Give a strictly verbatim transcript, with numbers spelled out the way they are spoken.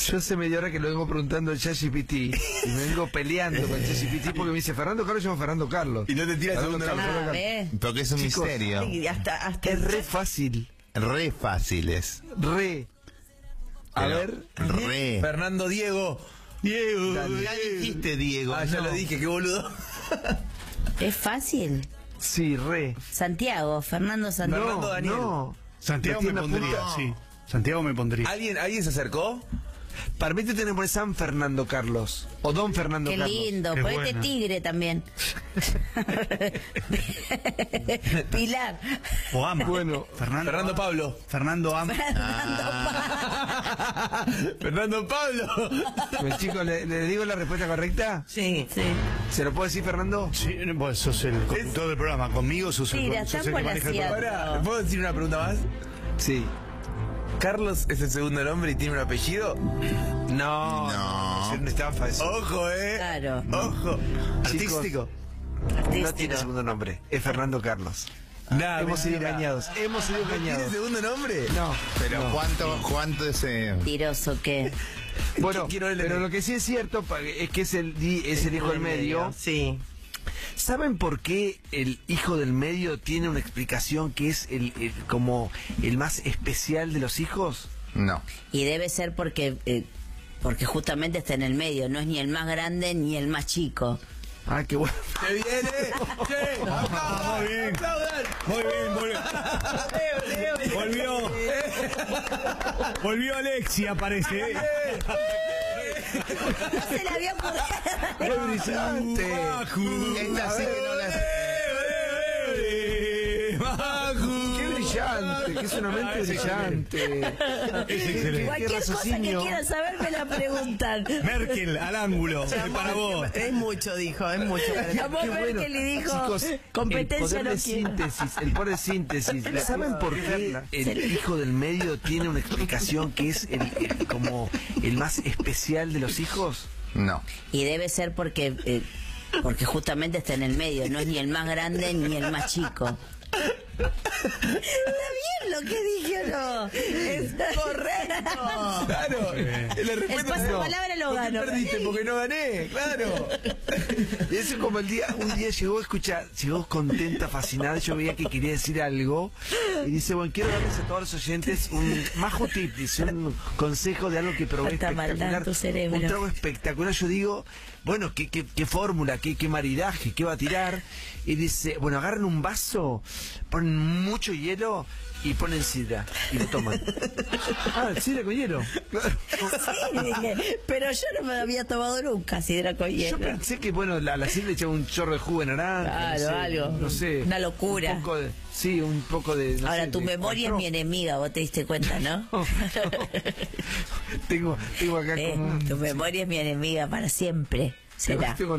Yo hace media hora que lo vengo preguntando al ChatGPT y me vengo peleando con el ChatGPT porque me dice Fernando Carlos, yo llamo Fernando Carlos. Y no te tira el segundo Carlos, nombre. Carlos, Ah, Carlos. ¿ves? Porque es un Chicos, misterio. Ay, hasta, hasta Es re fácil. Re fáciles. Re. A Pero ver. Re. Fernando Diego. Diego. Dale. Ya dijiste Diego. Ah, ya no. lo dije, qué boludo. Es fácil. Sí, re. Santiago, Fernando Santiago. Fernando No, Daniel. no. Santiago Metí me una pondría, punta. sí. Santiago me pondría. ¿Alguien, ¿Alguien se acercó? Para mí te tenés que poner San Fernando Carlos. O Don Fernando Qué Carlos. lindo, Qué ponete buena. Tigre también. Pilar. O Ama. Bueno, Fernando, Fernando Pablo. Fernando Ama. Fernando Pablo. Pues, chicos, ¿le, le digo la respuesta correcta? Sí, sí. ¿Se lo puedo decir, Fernando? Sí, vos sos el conductor del programa. Conmigo sos el, Sí, la sos el que están maneja el volaseando. programa. Ahora, ¿puedo decir una pregunta más? Sí. ¿Carlos es el segundo nombre y tiene un apellido? No. No. Es una estafa eso. Ojo, eh. Claro. Ojo. Artístico. No Artístico. tiene segundo nombre. Es Fernando Carlos. Nah, Hemos sido mentira. engañados. Hemos sido ¿Tiene engañados. segundo nombre? No. Pero no. ¿cuánto, cuánto es eh? Mentiroso que. Bueno, Quiero el- pero lo que sí es cierto pa- es que es el, di- es el hijo del medio. Sí. ¿Saben por qué el hijo del medio tiene una explicación que es el, el- como el más especial de los hijos? No. Y debe ser porque eh, porque justamente está en el medio, no es ni el más grande ni el más chico. Ah, qué bueno. ¡Que viene! ¡Sí! Muy bien. Muy bien, volvió. Volvió. Volvió Alexia, parece. No se la había ¡Qué brillante! Esta sí que no la... ¡Qué brillante! ¡Que es una mente brillante! Es excelente. Cualquier cosa que raciocinio. quieran saber me la preguntan. Merkel al ángulo. Es para vos. Es mucho, dijo, es mucho. para ti. Llamó Qué bueno. Merkel y dijo, Chicos, competencia el poder no de quiero. síntesis, el poder de síntesis. ¿Saben por qué el hijo del medio tiene una explicación que es el, el- como el más especial de los hijos? No. Y debe ser porque eh, porque justamente está en el medio, no es ni el más grande ni el más chico. ¿Está bien lo que dije o no? Es correcto. Claro. Le El respeto. pasapalabra lo ¿Por qué gano. perdiste? Porque no gané, claro. Y eso es como el día, un día llegó, escucha, llegó contenta, fascinada, yo veía que quería decir algo, y dice, bueno, quiero darles a todos los oyentes un majo tip, dice, un consejo de algo que probé Cuánta maldad en espectacular, tu cerebro. un trago espectacular. Yo digo, bueno, qué, qué, qué fórmula, qué, qué maridaje, qué va a tirar, y dice, bueno, agarran un vaso, ponen mucho hielo y ponen sidra, y lo toman. Ah, sidra con hielo. Claro. Sí, dije, pero yo no me había tomado nunca sidra con hielo. Yo pensé que, bueno, la, la sidra le echaba un chorro de jugo de naranja. Claro, no sé, algo. No sé. Una locura. Un poco de, sí, un poco de. no Ahora, sé, tu de memoria es cuatro. mi enemiga, vos te diste cuenta, ¿no? No, no. tengo, tengo acá Eh, como un- tu memoria es mi enemiga para siempre. Será. tengo